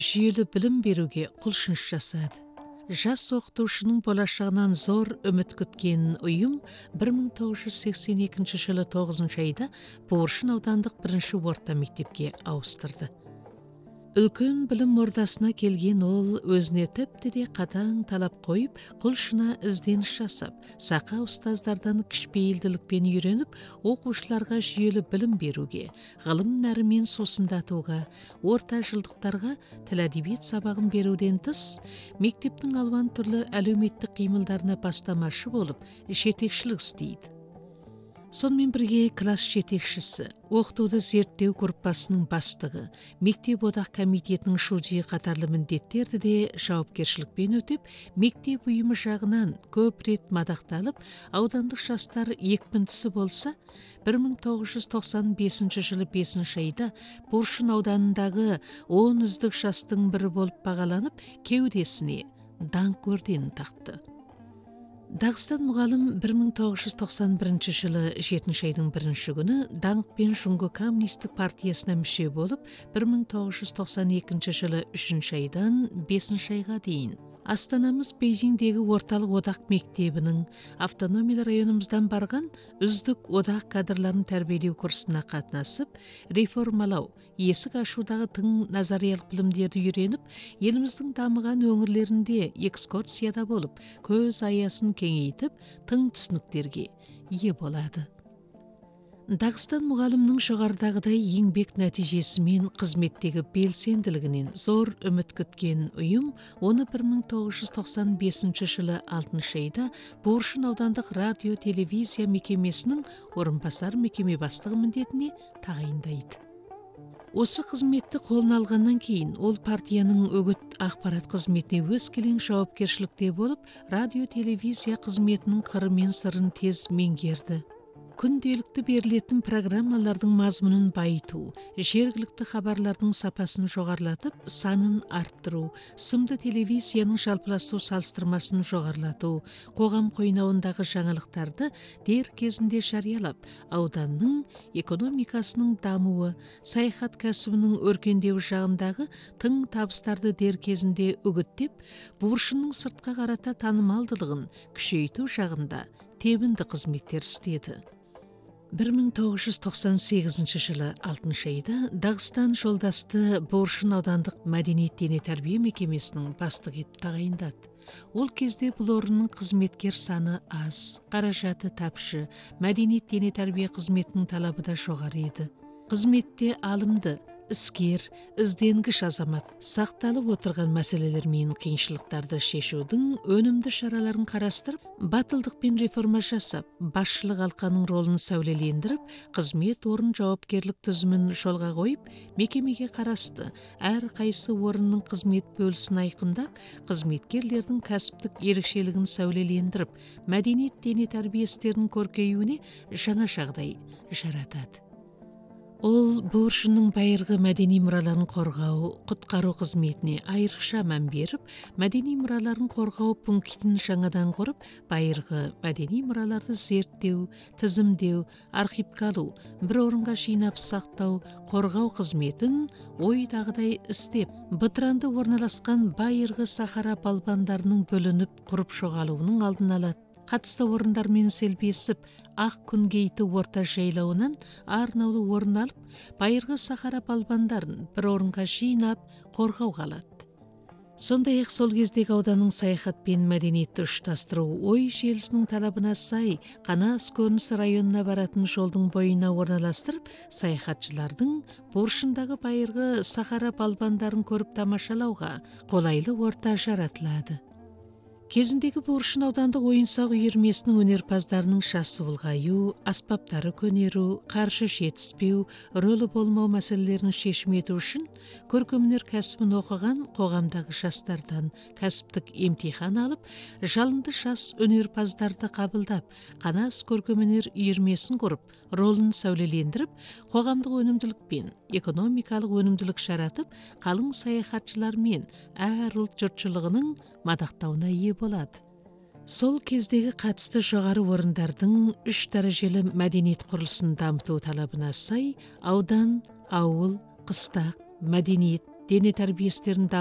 жүйелі білім беруге құлшыныс жасады. Жас оқытушының болашағынан зор үміт күткен ұйым 1982 жылы 9 айда Буыршын аудандық бірінші орта мектепке ауыстырды. Үлкен білім ордасына келген ол өзіне тіпті де қатаң талап қойып, құлшына ізденіс жасап, сақа ұстаздардан кішіпейілділікпен үйреніп, оқушыларға жүйелі білім беруге, ғылым нәрімен сусындатуға, орта жылдықтарға тіл әдебиет сабағын беруден тыс, мектептің алуан түрлі әлеуметтік қимылдарына бастамашы болып, жетекшілік істейді. Сонымен бірге класс жетекшісі, оқытуды зерттеу группасының бастығы, мектеп одақ комитетінің шудии қатарлы міндеттерді де жауапкершілікпен өтеп, мектеп ұйымы жағынан көп рет мадақталып, аудандық жастар екпіндісі болса, 1995 жылы 5 айда Буыршын ауданындағы 10 үздік жастың бірі болып бағаланып, кеудесіне даңқ орденін тақты. Дағыстан мұғалім 1991 жылы 7 айдың 1 күні даңқпен Жұңғы коммунистік партиясына мүше болып, 1992 жылы 3 айдан 5 айға дейін Астанамыз Бейжіңдегі орталық одақ мектебінің автономиялы районымыздан барған үздік одақ кадрларын тәрбиелеу курсына қатынасып, реформалау, есік ашудағы тың назариялық білімдерді үйреніп, еліміздің дамыған өңірлерінде экскурсияда болып, көз аясын кеңейтіп, тың түсініктерге ие болады. Дағыстан мұғалімнің жоғарыдағыдай еңбек нәтижесімен қызметтегі белсенділігінен зор үміт күткен ұйым, оны 1995 жылы 6 айда Буыршын аудандық радио-телевизия мекемесінің орынбасар мекеме бастығы міндетіне тағайындайды. Осы қызметті қолына алғаннан кейін ол партияның үгіт ақпарат қызметіне өскелең жауапкершілікте болып, радио-телевизия қызметінің қыры мен сырын тез меңгерді. Күнделікті берілетін программалардың мазмұнын байыту, жергілікті хабарлардың сапасын жоғарлатып, санын арттыру, сымды телевизияның жалпыласу салыстырмасын жоғарлату, қоғам қойнауындағы жаңалықтарды дер кезінде жариялап, ауданның экономикасының дамуы, саяхат кәсібінің өркендеу жағындағы тың табыстарды дер кезінде үгіттеп, Буыршынның сыртқа қарата танымалдылығын күшейту жағында тебінді қызметтер істеді. 1998 жылы 6 айда Дағыстан жолдасты Буыршын аудандық мәдениет дене тәрбие мекемесінің бастығы етіп тағайындады. Ол кезде бұл орынның қызметкер саны аз, қаражаты тапшы, мәдениет дене тәрбие қызметінің талабы да жоғары еді. Қызметте алымды, іскер, ізденгіш азамат сақталып отырған мәселелер мен қиыншылықтарды шешудің өнімді шараларын қарастырып, батылдықпен реформа жасап, басшылық алқаның ролын сәулелендіріп, қызмет орын жауапкерлік тізімін жолға қойып, мекемеге қарасты әр қайсы орынның қызмет бөлісін айқындап, қызметкерлердің кәсіптік ерекшелігін сәулелендіріп, мәдениет дене тәрбие істерінің көркеюіне жаңа жағдай жаратады. Ол Буыршынның байырғы мәдени мұраларын қорғау, құтқару қызметіне айрықша мән беріп, мәдени мұраларын қорғау пунктін жаңадан құрып, байырғы мәдени мұраларды зерттеу, тізімдеу, архивке алу, бір орынға жинап сақтау, қорғау қызметін ойдағыдай істеп, бытыранды орналасқан байырғы Сахара балбандарының бөлініп құрып жоғалуының алдын алады. Қатысты орындармен селбесіп, ақ күнгейті орта жайлауынан арнаулы орын алып, байырғы Сахара балбандарын бір орынға жинап, қорғауға алады. Сондай-ақ сол кездегі ауданның саяхат пен мәдениетті ұштастыру ой желісінің талабына сай, Қанас көрінісі районына баратын жолдың бойына орналастырып, саяхатшылардың Буыршындағы байырғы Сахара балбандарын көріп тамашалауға қолайлы орта жаратылады. Кезіндегі Буыршын аудандық ойын-сауық үйірмесінің өнерпаздарының жасы ұлғаю, аспаптары көнеру, қаржы жетіспеу, рөлі болмау мәселелерін шешім ету үшін көркемөнер кәсібін оқыған қоғамдағы жастардан кәсіптік емтихан алып, жалынды жас өнерпаздарды қабылдап, Қанас көркемөнер үйірмесін құрып, ролын сәулелендіріп, қоғамдық өнімділік пен экономикалық өнімділік жаратып, қалың саяхатшылар мен әр ұлт жұртшылығының мадақтауына ие болады. Сол кездегі қатысты жоғары орындардың 3 дәрежелі мәдениет құрылысын дамыту талабына сай, аудан, ауыл, қыстақ, мәдениет, дене тәрбие істерін